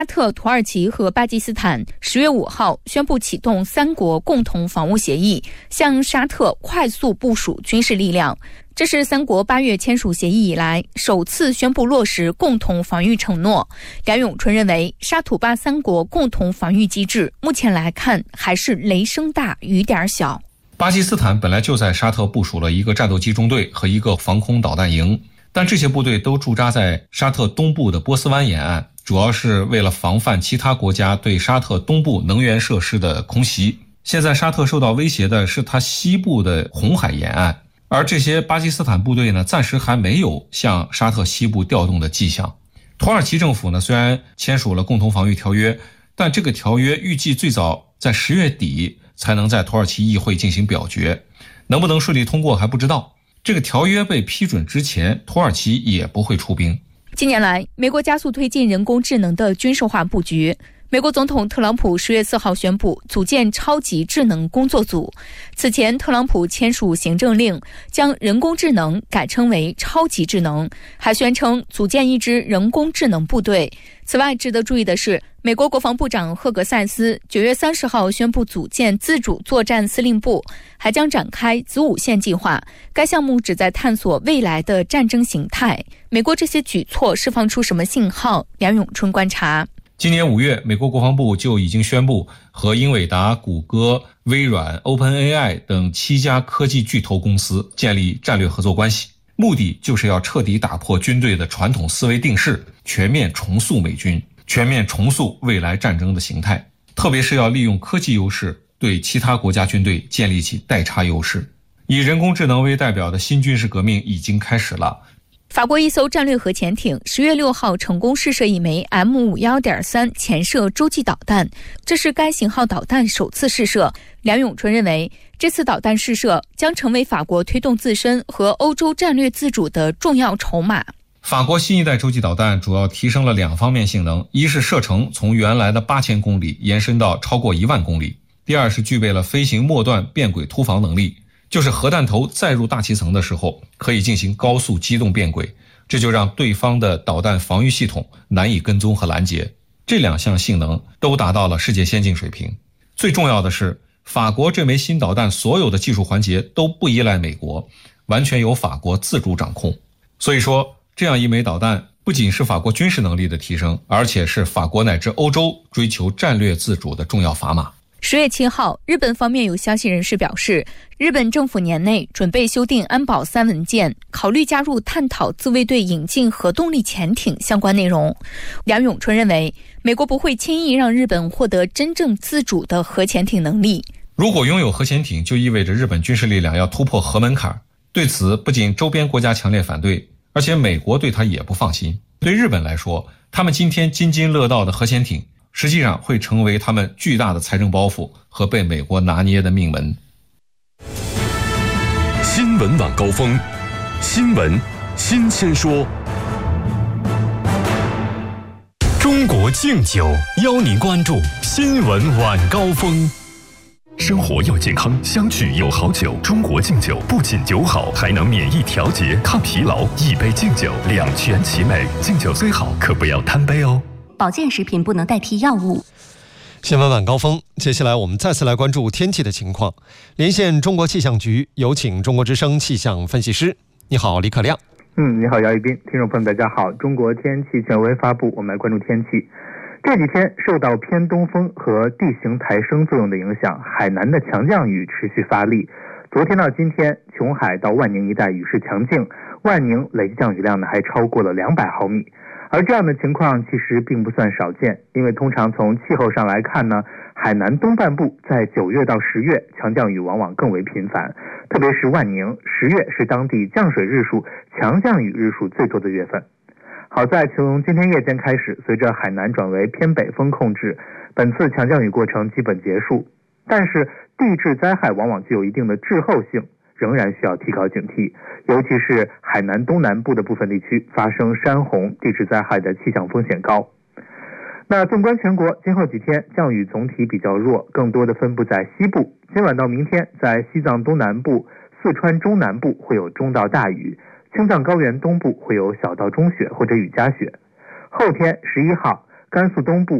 沙特、土耳其和巴基斯坦10月5号宣布启动3国共同防务协议，向沙特快速部署军事力量。这是3国8月签署协议以来首次宣布落实共同防御承诺。梁永春认为，沙土巴3国共同防御机制目前来看还是雷声大雨点小。 巴基斯坦本来就在沙特部署了一个战斗机中队和一个防空导弹营，但这些部队都驻扎在沙特东部的波斯湾沿岸，主要是为了防范其他国家对沙特东部能源设施的空袭。现在沙特受到威胁的是它西部的红海沿岸，而这些巴基斯坦部队呢，暂时还没有向沙特西部调动的迹象。土耳其政府呢，虽然签署了共同防御条约，但这个条约预计最早在10月底才能在土耳其议会进行表决，能不能顺利通过还不知道。这个条约被批准之前，土耳其也不会出兵。 近年来，美国加速推进人工智能的军事化布局。美国总统特朗普10月4号宣布组建超级智能工作组。此前，特朗普签署行政令，将人工智能改称为超级智能，还宣称组建一支人工智能部队。此外，值得注意的是，美国国防部长赫格塞斯9月30号宣布组建自主作战司令部，还将展开子午线计划。该项目旨在探索未来的战争形态。美国这些举措释放出什么信号？梁永春观察。 今年5月，美国国防部就已经宣布和英伟达、谷歌、微软、OpenAI 等7家科技巨头公司建立战略合作关系，目的就是要彻底打破军队的传统思维定式，全面重塑美军，全面重塑未来战争的形态，特别是要利用科技优势对其他国家军队建立起代差优势。以人工智能为代表的新军事革命已经开始了。 法国一艘战略核潜艇10月6号成功试射一枚 M51.3 潜射洲际导弹，这是该型号导弹首次试射。梁永春认为，这次导弹试射将成为法国推动自身和欧洲战略自主的重要筹码。 法国新一代洲际导弹主要提升了2方面性能，一是射程从原来的8000公里延伸到超过10000公里，第二是具备了飞行末段变轨突防能力，就是核弹头再入大气层的时候可以进行高速机动变轨，这就让对方的导弹防御系统难以跟踪和拦截。这2项性能都达到了世界先进水平。最重要的是，法国这枚新导弹所有的技术环节都不依赖美国，完全由法国自主掌控。所以说，这样一枚导弹不仅是法国军事能力的提升，而且是法国乃至欧洲追求战略自主的重要砝码。 10月7号，日本方面有消息人士表示，日本政府年内准备修订安保3文件，考虑加入探讨自卫队引进核动力潜艇相关内容。梁永春认为，美国不会轻易让日本获得真正自主的核潜艇能力。 如果拥有核潜艇，就意味着日本军事力量要突破核门槛。对此，不仅周边国家强烈反对，而且美国对他也不放心。对日本来说，他们今天津津乐道的核潜艇实际上会成为他们巨大的财政包袱和被美国拿捏的命门。 新闻晚高峰，新闻新鲜说。中国敬酒邀您关注新闻晚高峰。生活要健康，相聚有好酒。中国敬酒不仅酒好，还能免疫调节、抗疲劳。一杯敬酒，两全其美。敬酒虽好，可不要贪杯哦。 保健食品不能代替药物。 新闻晚高峰，接下来我们再次来关注天气的情况。连线中国气象局，有请中国之声气象分析师。你好，李可亮。 你好，姚一斌。听众朋友大家好，中国天气权威发布，我们来关注天气。这几天受到偏东风和地形抬升作用的影响，海南的强降雨持续发力。昨天到今天，琼海到万宁一带雨势强劲，万宁累计降雨量呢还超过了200毫米。而这样的情况其实并不算少见，因为通常从气候上来看呢，海南东半部在9月到10月强降雨往往更为频繁，特别是万宁10月是当地降水日数、强降雨日数最多的月份。好在从今天夜间开始，随着海南转为偏北风控制，本次强降雨过程基本结束。但是地质灾害往往具有一定的滞后性，仍然需要提高警惕，尤其是海南东南部的部分地区发生山洪、地质灾害的气象风险高。那纵观全国，今后几天降雨总体比较弱，更多的分布在西部。今晚到明天，在西藏东南部、四川中南部会有中到大雨，青藏高原东部会有小到中雪或者雨夹雪。后天11号， 甘肃东部